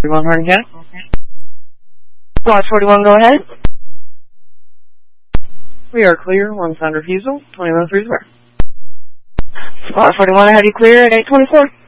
41 Hardin County. Watch 41, go ahead. We are clear. One sound refusal. 21 3 square. Watch 41, I have you clear at 824.